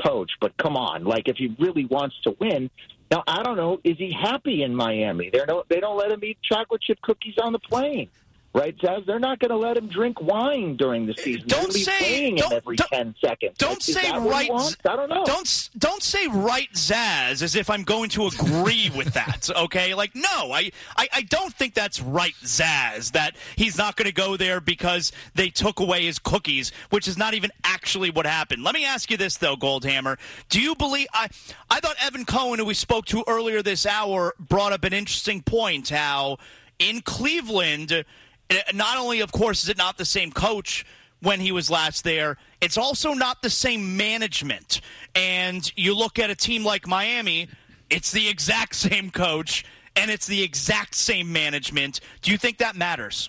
coach, but come on, like if he really wants to win. Now, I don't know, is he happy in Miami? They don't let him eat chocolate chip cookies on the plane. Right, Zaz? They're not going to let him drink wine during the season. They'll be paying him every 10 seconds. Don't say right. I don't know. Don't say right, Zaz, as if I'm going to agree with that. Okay, like no, I don't think that's right, Zaz. That he's not going to go there because they took away his cookies, which is not even actually what happened. Let me ask you this though, Goldhammer. Do you believe? I thought Evan Cohen, who we spoke to earlier this hour, brought up an interesting point. How in Cleveland. Not only, of course, is it not the same coach when he was last there, it's also not the same management. And you look at a team like Miami, it's the exact same coach, and it's the exact same management. Do you think that matters?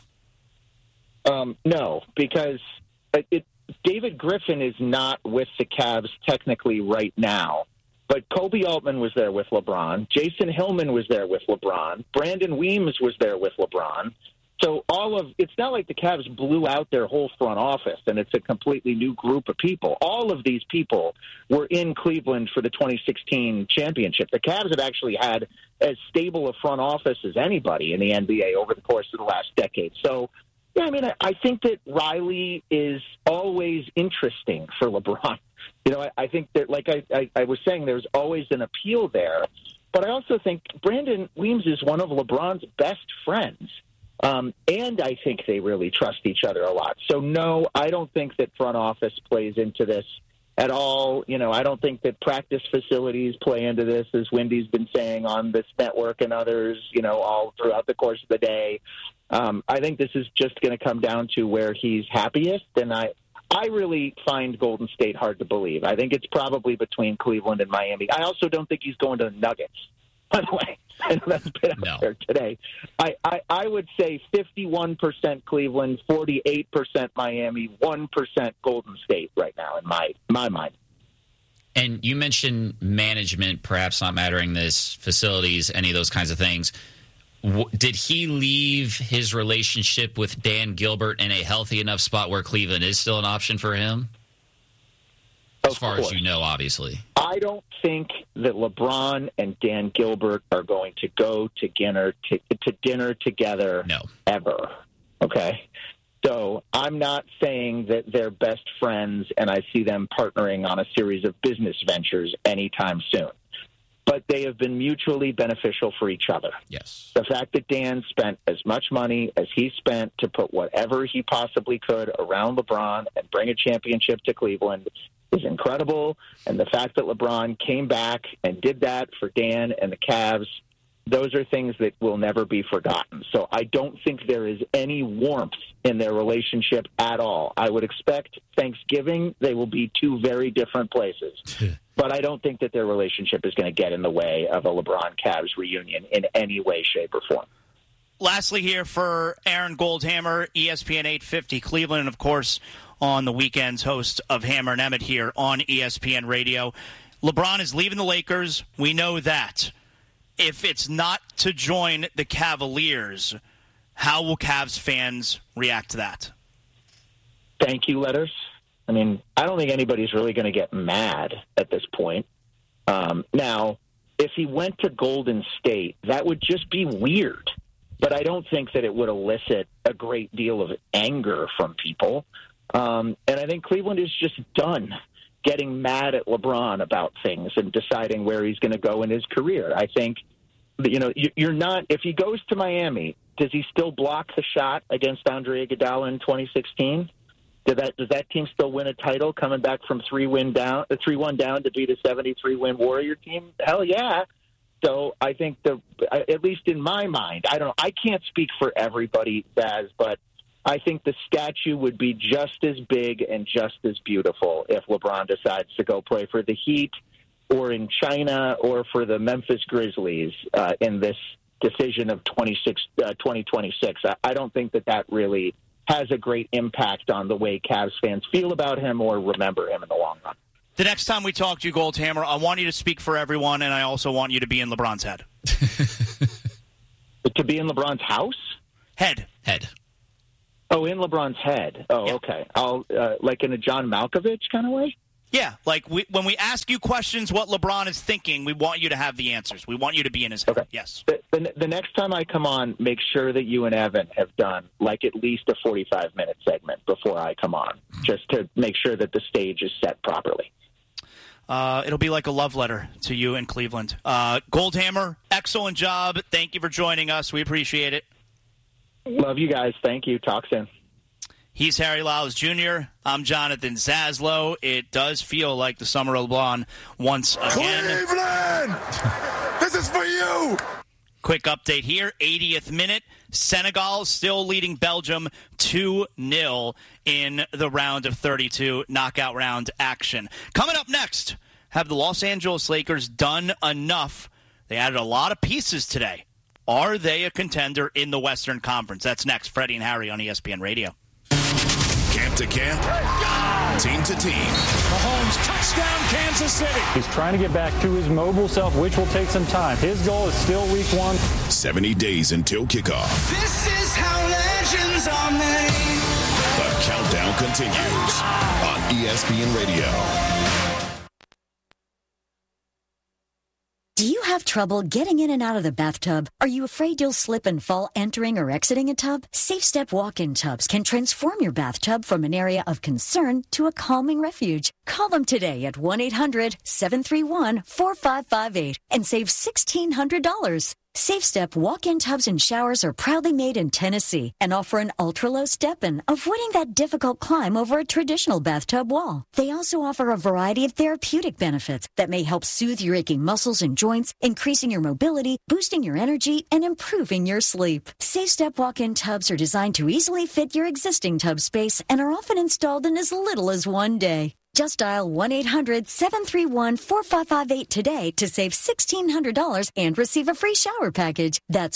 No, because David Griffin is not with the Cavs technically right now. But Kobe Altman was there with LeBron. Jason Hillman was there with LeBron. Brandon Weems was there with LeBron. So it's not like the Cavs blew out their whole front office and it's a completely new group of people. All of these people were in Cleveland for the 2016 championship. The Cavs have actually had as stable a front office as anybody in the NBA over the course of the last decade. So, yeah, I mean, I think that Riley is always interesting for LeBron. You know, I think that, like I was saying, there's always an appeal there. But I also think Brandon Weems is one of LeBron's best friends. And I think they really trust each other a lot. So, no, I don't think that front office plays into this at all. You know, I don't think that practice facilities play into this, as Wendy's been saying on this network and others, you know, all throughout the course of the day. I think this is just going to come down to where he's happiest. And I really find Golden State hard to believe. I think it's probably between Cleveland and Miami. I also don't think he's going to the Nuggets, by the way. I know that's been out there today. I would say 51% Cleveland, 48% Miami, 1% Golden State right now in my mind. And you mentioned management perhaps not mattering this, facilities, any of those kinds of things. Did he leave his relationship with Dan Gilbert in a healthy enough spot where Cleveland is still an option for him? As far as you know, obviously. I don't think that LeBron and Dan Gilbert are going to go to dinner together ever. Okay? So I'm not saying that they're best friends and I see them partnering on a series of business ventures anytime soon. But they have been mutually beneficial for each other. Yes. The fact that Dan spent as much money as he spent to put whatever he possibly could around LeBron and bring a championship to Cleveland is incredible. And the fact that LeBron came back and did that for Dan and the Cavs, those are things that will never be forgotten. So I don't think there is any warmth in their relationship at all. I would expect Thanksgiving they will be two very different places. But I don't think that their relationship is going to get in the way of a LeBron-Cavs reunion in any way, shape, or form. Lastly here for Aaron Goldhammer, ESPN 850 Cleveland, and, of course, on the weekends, host of Hammer and Emmett here on ESPN Radio. LeBron is leaving the Lakers. We know that. If it's not to join the Cavaliers, how will Cavs fans react to that? Thank you letters. I mean, I don't think anybody's really going to get mad at this point. Now, if he went to Golden State, that would just be weird. But I don't think that it would elicit a great deal of anger from people. And I think Cleveland is just done getting mad at LeBron about things and deciding where he's going to go in his career. I think, you know, you're not – if he goes to Miami, does he still block the shot against Andre Iguodala in 2016? Does that team still win a title coming back from 3-1 down to beat a 73-win Warrior team? Hell yeah. So I think at least in my mind, I don't know. I can't speak for everybody, Baz, but I think the statue would be just as big and just as beautiful if LeBron decides to go play for the Heat or in China or for the Memphis Grizzlies in this decision of 2026. I don't think that really has a great impact on the way Cavs fans feel about him or remember him in the long run. The next time we talk to you, Goldhammer, I want you to speak for everyone, and I also want you to be in LeBron's head. To be in LeBron's house? Head. Oh, in LeBron's head. Oh, yeah. Okay. I'll like in a John Malkovich kind of way? Yeah, like when we ask you questions what LeBron is thinking, we want you to have the answers. We want you to be in his head. Okay. Yes. The next time I come on, make sure that you and Evan have done like at least a 45-minute segment before I come on, just to make sure that the stage is set properly. It'll be like a love letter to you in Cleveland. Goldhammer, excellent job. Thank you for joining us. We appreciate it. Love you guys. Thank you. Talk soon. He's Harry Lyles Jr. I'm Jonathan Zaslow. It does feel like the summer of LeBron once again. Cleveland! This is for you! Quick update here. 80th minute. Senegal still leading Belgium 2-0 in the round of 32 knockout round action. Coming up next, have the Los Angeles Lakers done enough? They added a lot of pieces today. Are they a contender in the Western Conference? That's next. Freddie and Harry on ESPN Radio. Camp to camp, team to team. Mahomes, touchdown, Kansas City. He's trying to get back to his mobile self, which will take some time. His goal is still week 1. 70 days until kickoff. This is how legends are made. The countdown continues on ESPN Radio. Do you have trouble getting in and out of the bathtub? Are you afraid you'll slip and fall entering or exiting a tub? Safe Step walk-in tubs can transform your bathtub from an area of concern to a calming refuge. Call them today at 1-800-731-4558 and save $1,600. Safe Step walk-in tubs and showers are proudly made in Tennessee and offer an ultra-low step-in, avoiding that difficult climb over a traditional bathtub wall. They also offer a variety of therapeutic benefits that may help soothe your aching muscles and joints, increasing your mobility, boosting your energy, and improving your sleep. Safe Step walk-in tubs are designed to easily fit your existing tub space and are often installed in as little as 1 day. Just dial 1-800-731-4558 today to save $1,600 and receive a free shower package. That's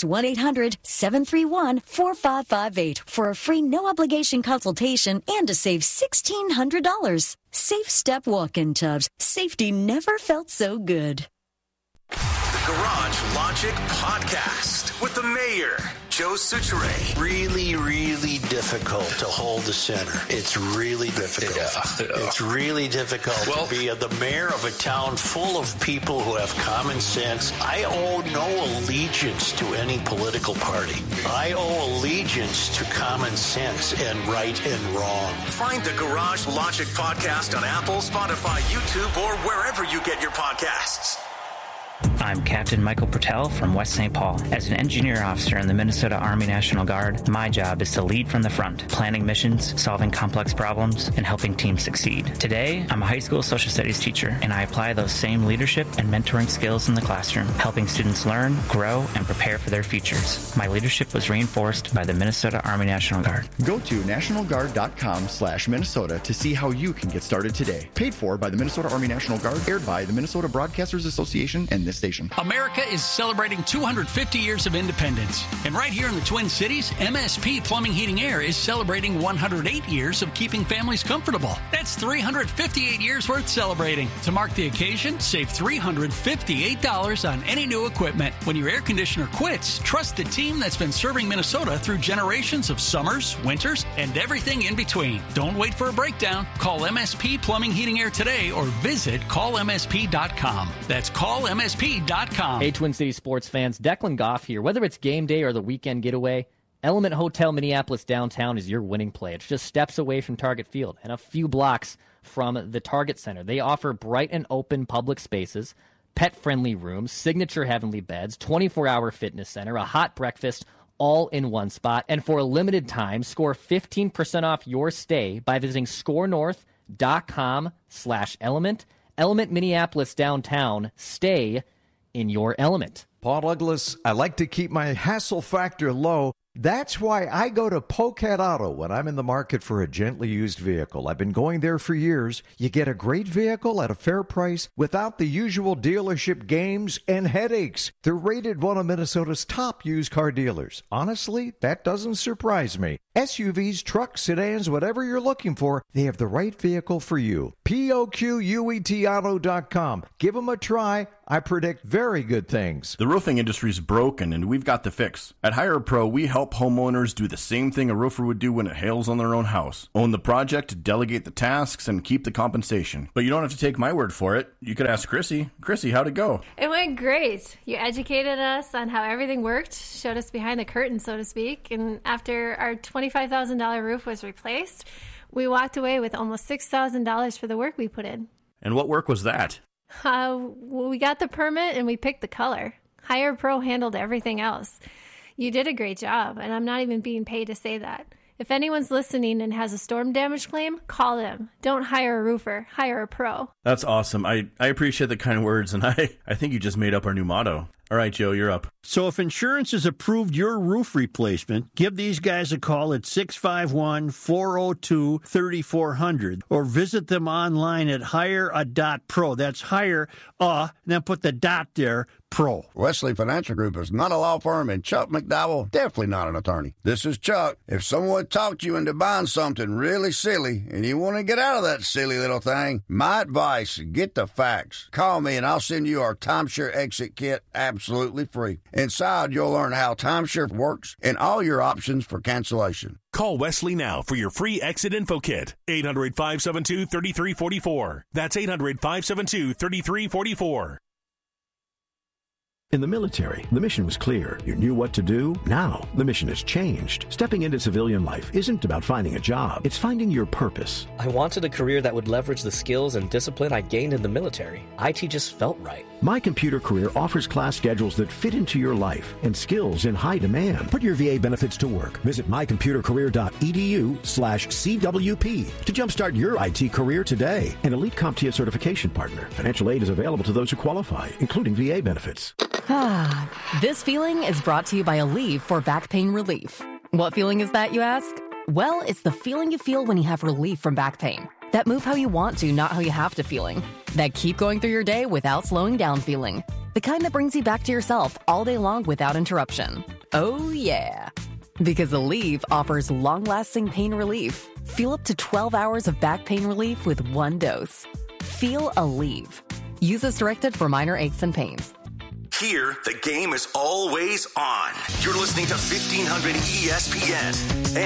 1-800-731-4558 for a free no-obligation consultation and to save $1,600. Safe Step walk-in tubs. Safety never felt so good. The Garage Logic Podcast with the mayor, Joe Soucheray. Really, really difficult to hold the center. It's really difficult. Yeah. It's really difficult to be the mayor of a town full of people who have common sense. I owe no allegiance to any political party. I owe allegiance to common sense and right and wrong. Find the Garage Logic Podcast on Apple, Spotify, YouTube, or wherever you get your podcasts. I'm Captain Michael Pertell from West St. Paul. As an engineer officer in the Minnesota Army National Guard, my job is to lead from the front, planning missions, solving complex problems, and helping teams succeed. Today, I'm a high school social studies teacher, and I apply those same leadership and mentoring skills in the classroom, helping students learn, grow, and prepare for their futures. My leadership was reinforced by the Minnesota Army National Guard. Go to nationalguard.com/Minnesota to see how you can get started today. Paid for by the Minnesota Army National Guard, aired by the Minnesota Broadcasters Association and this station. America is celebrating 250 years of independence. And right here in the Twin Cities, MSP Plumbing, Heating, Air is celebrating 108 years of keeping families comfortable. That's 358 years worth celebrating. To mark the occasion, save $358 on any new equipment. When your air conditioner quits, trust the team that's been serving Minnesota through generations of summers, winters, and everything in between. Don't wait for a breakdown. Call MSP Plumbing, Heating, Air today or visit callmsp.com. That's callmsp.com. Hey, Twin Cities sports fans, Declan Goff here. Whether it's game day or the weekend getaway, Element Hotel Minneapolis downtown is your winning play. It's just steps away from Target Field and a few blocks from the Target Center. They offer bright and open public spaces, pet-friendly rooms, signature heavenly beds, 24-hour fitness center, a hot breakfast, all in one spot. And for a limited time, score 15% off your stay by visiting scorenorth.com/element. Element Minneapolis downtown. Stay in your element. Paul Douglas, I like to keep my hassle factor low. That's why I go to Pocat Auto when I'm in the market for a gently used vehicle. I've been going there for years. You get a great vehicle at a fair price without the usual dealership games and headaches. They're rated one of Minnesota's top used car dealers. Honestly, that doesn't surprise me. SUVs, trucks, sedans, whatever you're looking for, they have the right vehicle for you. POQUETauto.com. Give them a try. I predict very good things. The roofing industry is broken, and we've got the fix. At Hire a Pro, we help homeowners do the same thing a roofer would do when it hails on their own house. Own the project, delegate the tasks, and keep the compensation. But you don't have to take my word for it. You could ask Chrissy. Chrissy, how'd it go? It went great. You educated us on how everything worked, showed us behind the curtain, so to speak, and after our $25,000 roof was replaced, we walked away with almost $6,000 for the work we put in. And what work was that? We got the permit and we picked the color. Hire a Pro handled everything else. You did a great job, and I'm not even being paid to say that. If anyone's listening and has a storm damage claim, call them. Don't hire a roofer, hire a pro. That's awesome. I appreciate the kind words, and I think you just made up our new motto. All right, Joe, you're up. So if insurance has approved your roof replacement, give these guys a call at 651-402-3400 or visit them online at hirea.pro. That's hire, and then put the dot there, pro. Wesley Financial Group is not a law firm, and Chuck McDowell definitely not an attorney. This is Chuck. If someone talked you into buying something really silly and you want to get out of that silly little thing, my advice, get the facts. Call me and I'll send you our timeshare exit kit absolutely free. Inside, you'll learn how timeshare works and all your options for cancellation. Call Wesley now for your free exit info kit. 800-572-3344. That's 800-572-3344. In the military, the mission was clear. You knew what to do. Now, the mission has changed. Stepping into civilian life isn't about finding a job. It's finding your purpose. I wanted a career that would leverage the skills and discipline I gained in the military. IT just felt right. My Computer Career offers class schedules that fit into your life and skills in high demand. Put your VA benefits to work. Visit mycomputercareer.edu/CWP to jumpstart your IT career today. An elite CompTIA certification partner. Financial aid is available to those who qualify, including VA benefits. This feeling is brought to you by Aleve for back pain relief. What feeling is that, you ask? Well, it's the feeling you feel when you have relief from back pain. That move how you want to, not how you have to feeling. That keep going through your day without slowing down feeling. The kind that brings you back to yourself all day long without interruption. Oh, yeah. Because Aleve offers long-lasting pain relief. Feel up to 12 hours of back pain relief with one dose. Feel Aleve. Use as directed for minor aches and pains. Here, the game is always on. You're listening to 1500 ESPN.